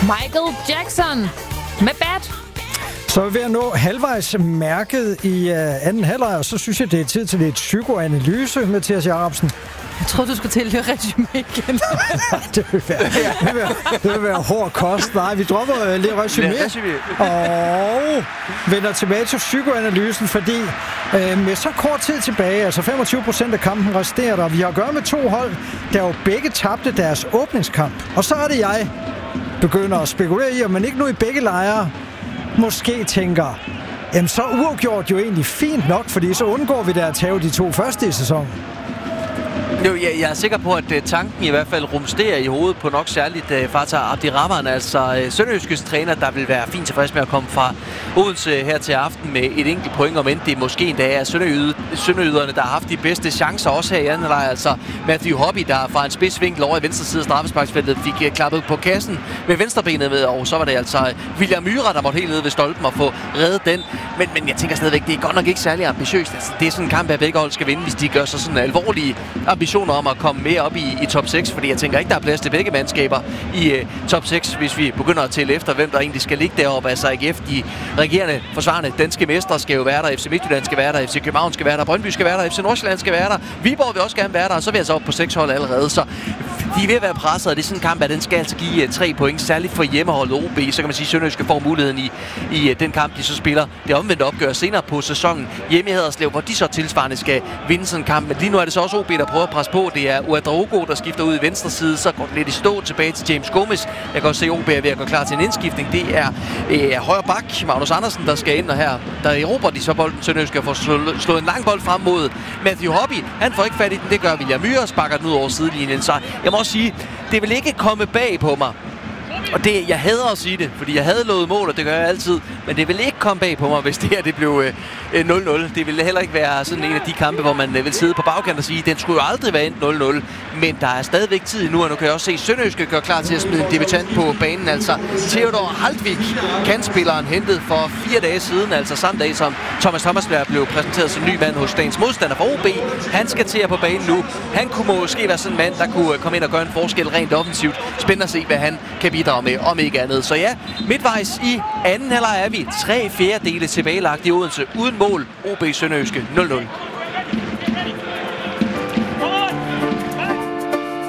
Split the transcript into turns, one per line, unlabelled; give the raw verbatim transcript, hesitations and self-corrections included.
Michael Jackson med Bad.
Så er vi ved at nå halvvejs mærket i uh, anden halvleg, og så synes jeg, det er tid til lidt psykoanalyse, Mathias Jacobsen.
Jeg tror du skulle til lidt resume igen.
det, vil være, det, vil være, det vil være hård kost. Nej, vi dropper uh, lidt resume og vender tilbage til psykoanalysen, fordi uh, med så kort tid tilbage, altså femogtyve procent af kampen resterer der, vi har at gøre med to hold, der jo begge tabte deres åbningskamp. Og så er det jeg begynder at spekulere i, om man ikke nu i begge lejre måske tænker, jamen så uafgjort jo egentlig fint nok, fordi så undgår vi der at tage de to første i sæsonen.
Jo, jeg, jeg er sikker på, at uh, tanken i hvert fald rumsterer i hovedet på nok særligt uh, Fatah Abdirahman, altså uh, Sønderjyskes træner, der vil være fint tilfreds med at komme fra Odense her til aften med et enkelt point, om end det måske endda er sønderjyderne, der har haft de bedste chancer også her i anden halvleg. Altså Matthew Hobby, der fra en spidsvinkel over i venstre side af straffesparksfeltet fik uh, klappet på kassen med venstrebenet med, og så var det altså uh, William Myhre, der måtte helt nede ved stolpen og få reddet den. Men, men jeg tænker stadigvæk, det er godt nok ikke særlig ambitiøst. Altså, det er sådan en kamp, at begge hold skal vinde, hvis de gør sig sådan alvorlige ambitioner om at komme mere op i, i top seks, fordi jeg tænker ikke, der er plads til begge mandskaber i uh, top seks, hvis vi begynder at tælle efter, hvem der egentlig skal ligge deroppe. Altså A G F, de regerende forsvarende danske mestre skal jo være der, F C Midtjylland skal være der, F C København skal være der, Brøndby skal være der, F C Nordsjælland skal være der, Viborg vil også gerne være der, og så er vi altså op på seks hold allerede, så de er ved at være presset, og det er sådan en kamp, at den skal altså give uh, tre point, særligt for hjemmeholdet O B, så kan man sige, at Sønderjyske får muligheden i, i uh, den kamp, de så spiller. Det omvendte opgør senere på sæsonen hjemme i Haderslev, hvor de så tilsvarende skal vinde sådan en kamp, men lige nu er det så også O B, der prøver at presse på. Det er Uadraogo, der skifter ud i venstre side, så går det lidt i stå tilbage til James Gomes. Jeg kan også se, at O B er ved at gå klar til en indskiftning. Det er øh, højre bak, Magnus Andersen, der skal ind, og her der erobrer de så bolden. Sønderjyske får slået, slået en lang bold frem mod Matthew Hobby. Han får ikke fat i den, det gør William Myhre, sparker den ud over sidelinjen. Så jeg må også sige, det vil ikke komme bag på mig. Og det, jeg hader at sige det, fordi jeg havde lovet mål, og det gør jeg altid. Men det vil ikke komme bag på mig, hvis det her det blev øh, nul nul. Det ville heller ikke være sådan en af de kampe, hvor man øh, vil sidde på bagkant og sige, den skulle jo aldrig være endt nul nul. Men der er stadigvæk tid nu, og nu kan jeg også se, at Sønderjyske gør klar til at smide en debutant på banen. Altså Theodor Haltvik, kantspilleren hentet for fire dage siden, altså samme dag som Thomas Thomasberg blev præsenteret som ny mand hos dagens modstander for O B. Han skal til at på banen nu. Han kunne måske være sådan en mand, der kunne komme ind og gøre en forskel rent offensivt. Spændende at se, hvad han kan bidrage med, om ikke andet. Så ja, midtvejs i anden halvleg er vi tre fjerdedele tilbagelagt i Odense uden mål. O B Sønderjyske nul nul.